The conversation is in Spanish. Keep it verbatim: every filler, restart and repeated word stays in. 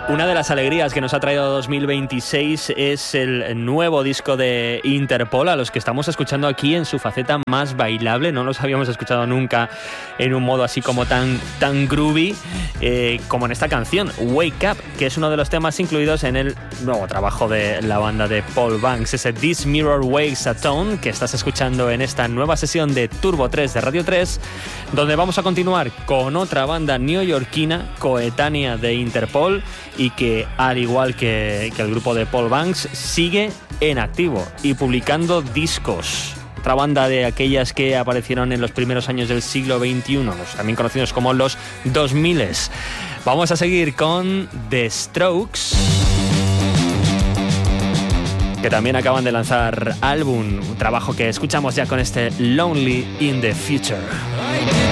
Una de las alegrías que nos ha traído dos mil veintiséis es el nuevo disco de Interpol, a los que estamos escuchando aquí en su faceta más bailable. No los habíamos escuchado nunca en un modo así como tan, tan groovy eh, como en esta canción, Wake Up, que es uno de los temas incluidos en el nuevo trabajo de la banda de Paul Banks, ese This Mirror Wakes a Tone, que estás escuchando en esta nueva sesión de Turbo tres de Radio tres, donde vamos a continuar con otra banda neoyorquina coetánea de Interpol y que, al igual que, que el grupo de Paul Banks, sigue en activo y publicando discos. Otra banda de aquellas que aparecieron en los primeros años del siglo veintiuno, los también conocidos como los dos mil. Vamos a seguir con The Strokes, que también acaban de lanzar álbum, un trabajo que escuchamos ya con este Lonely in the Future.